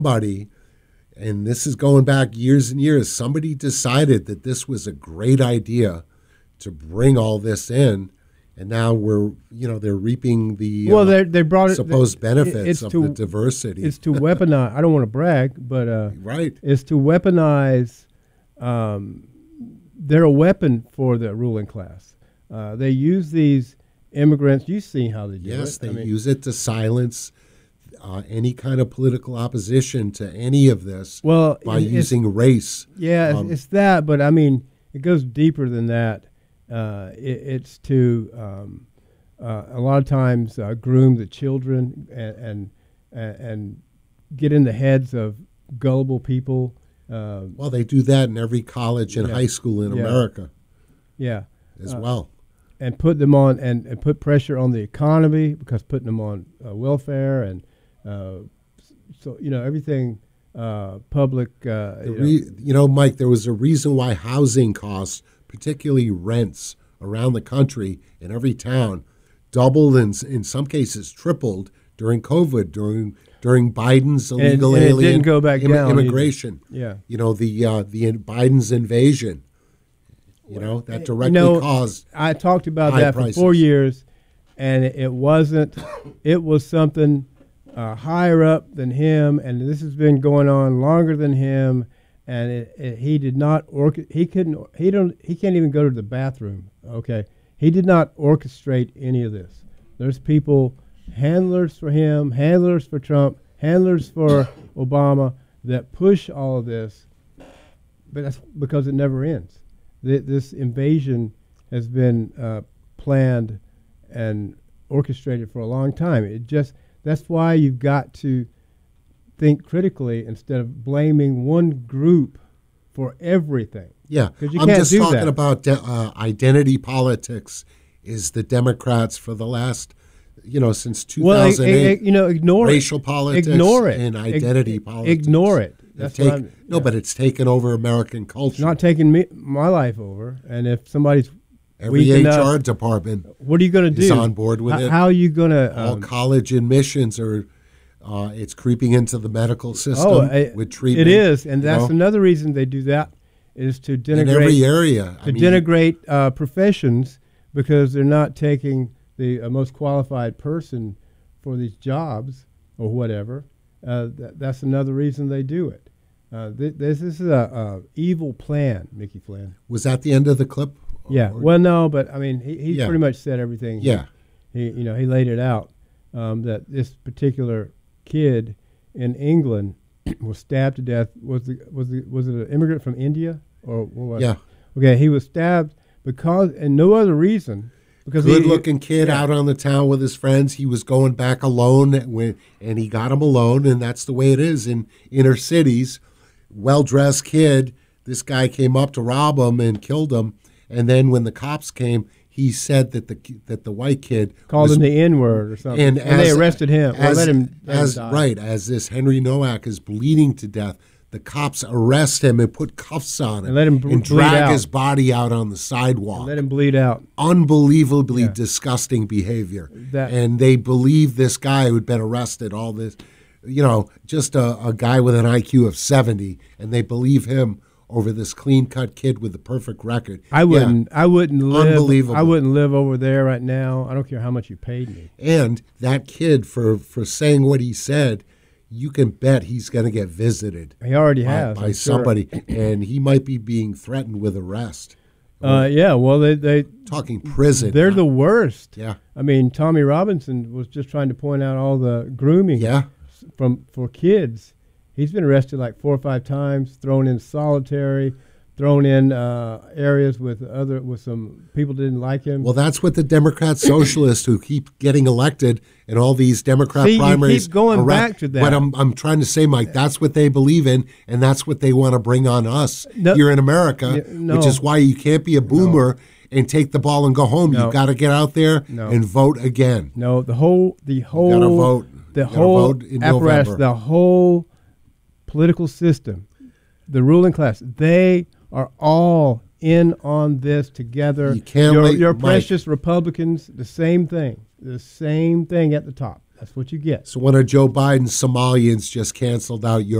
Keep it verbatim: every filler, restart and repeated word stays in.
somebody, and this is going back years and years, somebody decided that this was a great idea to bring all this in, and now we're, you know, they're reaping the well, uh, they they brought it, supposed it, benefits it's of to, the diversity. It's to weaponize. I don't want to brag, but uh, right. It's to weaponize. Um, they're a weapon for the ruling class. Uh, they use these immigrants. You've seen how they do yes, it. they I mean, use it to silence uh, any kind of political opposition to any of this well, by it's, using race. Yeah, Um, it's, it's that, but I mean, it goes deeper than that. Uh, it, it's to um, uh, a lot of times uh, groom the children and, and and get in the heads of gullible people. Uh, well, they do that in every college and yeah, high school in yeah, America yeah, as uh, well. and put them on and, and put pressure on the economy because putting them on uh, welfare and uh, so you know everything uh, public. Uh, The you, re, know. you know, Mike, there was a reason why housing costs, particularly rents around the country in every town, doubled and in some cases tripled during COVID, during during Biden's illegal and, and alien it didn't go back Im- down immigration. either. Yeah, you know the uh, the Biden's invasion. You know that directly you know, caused. I talked about high that prices. for four years, and it, it wasn't. It was something uh, higher up than him, and this has been going on longer than him. And it, it, he did not orc- He couldn't. He don't. He can't even go to the bathroom. Okay, he did not orchestrate any of this. There's people, handlers for him, handlers for Trump, handlers for Obama that push all of this, but that's because it never ends. Th- this invasion has been uh, planned and orchestrated for a long time. It just that's why you've got to think critically instead of blaming one group for everything. Yeah, 'Cause you I'm can't just do talking that. about de- uh, identity politics. Is the Democrats for the last, you know, since Well, two thousand eight, you know, ignore racial it. politics Ignore it. and identity Ig- politics. Ignore it. They've That's take- what I'm, no, yeah. but it's taken over American It's culture. not taking me my life over. And if somebody's Every weak H enough, R department what are you going to is do? on board with H- it. How are you going to? All Um, college admissions are. Uh, it's creeping into the medical system oh, I- with treatment. it is, and you that's know, another reason they do that is to in denigrate every area. I to mean, denigrate uh, professions because they're not taking the uh, most qualified person for these jobs or whatever. Uh, th- that's another reason they do it. Uh, th- this, this is a, a evil plan, Mickey Flynn. was that the end of the clip? Yeah. Or- Well, no, but I mean, he, he Yeah. pretty much said everything. yeah. He, you know, he laid it out um, that this particular kid in England was stabbed to death. Was the was the was it an immigrant from India or what was it? Yeah. Okay, he was stabbed because and no other reason because he- Good-looking kid yeah. out on the town with his friends. He was going back alone, when, and he got him alone, and that's the way it is in inner cities. Well-dressed kid. This guy came up to rob him and killed him, and then when the cops came, he said that the that the white kid called was, him the N word or something, and, and, they as- arrested him. As, or let him, let him as die. right as this Henry Nowak is bleeding to death. The cops arrest him and put cuffs on him And let him b- and bleed drag out. his body out on the sidewalk. Let him bleed out. Unbelievably Yeah. disgusting behavior. That- and they believe this guy who'd been arrested, all this, you know, just a, a guy with an I Q of seventy, and they believe him over this clean-cut kid with the perfect record. I wouldn't. I wouldn't live. Unbelievable. I wouldn't live over there right now. I don't care how much you paid me. Yeah. And that kid, for, for saying what he said, you can bet he's going to get visited He already by, has by I'm sure. somebody, and he might be being threatened with arrest. Uh, yeah. Well, they they Talking prison. they're the worst. Yeah. I mean, Tommy Robinson was just trying to point out all the grooming Yeah. from for kids. He's been arrested like four or five times, thrown in solitary, thrown in uh, areas with other with some people that didn't like him. Well, that's what the Democrat socialists who keep getting elected in all these Democrat See, you primaries. keep going are- back to that. But I'm I'm trying to say, Mike, that's what they believe in, and that's what they want to bring on us No- here in America, Yeah, no. which is why you can't be a boomer and take the ball and go home. No. You've got to get out there No. and vote again. no, the whole the whole gotta vote. the You gotta whole vote in apparatus, November. the whole political system, the ruling class, they are all in on this together. You can't your, wait, your Mike. precious Republicans, the same thing, the same thing at the top. That's what you get. So one of Joe Biden's Somalians just canceled out your